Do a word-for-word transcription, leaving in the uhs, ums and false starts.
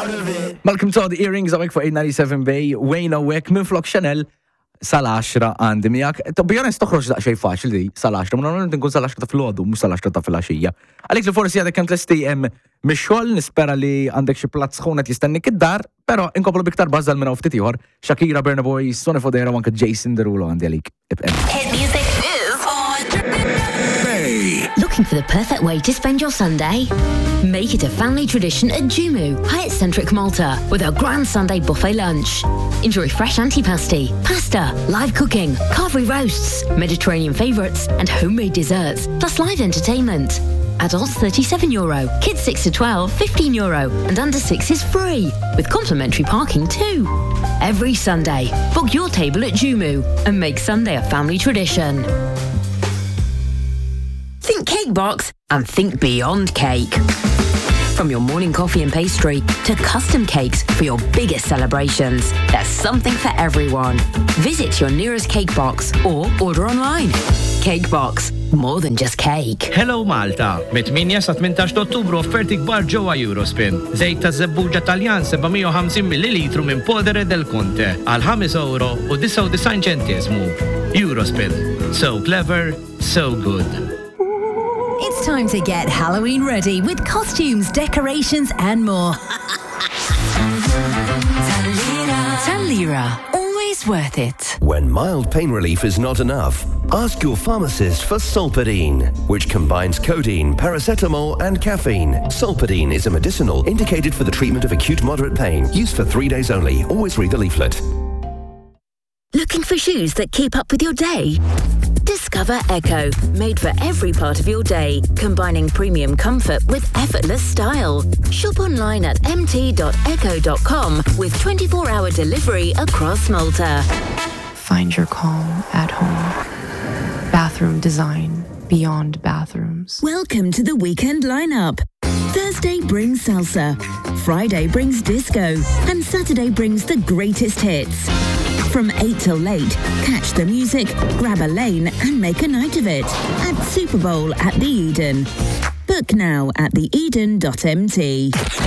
Malcolm Todd, Earrings għawek fuq eight ninety-seven Bay, Wayne għawek minn flok Chanel sal-10 għandi miegħek. To be honest, toħroġ daqsxejn faċli di sal-10, ma normalment nkun sal-10 ta' filgħodu, mhux sal-10 ta' filgħaxija. Għalik li forsi għadek kemm tlesti hemm mix-xogħol, nispera li għandek xi platt sħun qed jistennik id-dar, però inkomplu biktar bażal minn hawn ftit ieħor. Shakira, Burna Boy, Sonny Fodera u anke Jason Derulo għandi għalik. Hit music is on. Looking for the perfect way to spend your Sunday? Make it a family tradition at Jumu, Hyatt-centric Malta, with our grand Sunday buffet lunch. Enjoy fresh antipasti, pasta, live cooking, carvery roasts, Mediterranean favourites, and homemade desserts, plus live entertainment. Adults thirty-seven euro, kids six to twelve, fifteen euro, and under six is free, with complimentary parking too. Every Sunday, book your table at Jumu and make Sunday a family tradition. Think Cake Box and think beyond cake. From your morning coffee and pastry to custom cakes for your biggest celebrations, there's something for everyone. Visit your nearest Cake Box or order online. Cake Box, more than just cake. Hello Malta, mit-tminja sa tmintax Ottubru offerti kbar ġewwa Eurospin. Żejt ta' żebbuġa Taljan seven hundred fifty millilitri minn Podere del Conte għal five euro u ninety-nine ċentiżmu. Eurospin, so clever, so good. It's time to get Halloween ready with costumes, decorations, and more. Talira, always worth it. When mild pain relief is not enough, ask your pharmacist for Solpadeine, which combines codeine, paracetamol, and caffeine. Solpadeine is a medicinal indicated for the treatment of acute moderate pain. Used for three days only. Always read the leaflet. Looking for shoes that keep up with your day? Discover Echo, made for every part of your day, combining premium comfort with effortless style. Shop online at m t dot echo dot com with twenty-four hour delivery across Malta. Find your calm at home. Bathroom design beyond bathrooms. Welcome to the weekend lineup. Thursday brings salsa, Friday brings disco, and Saturday brings the greatest hits. From eight till late, catch the music, grab a lane, and make a night of it at Super Bowl at the Eden. Book now at the eden dot m t.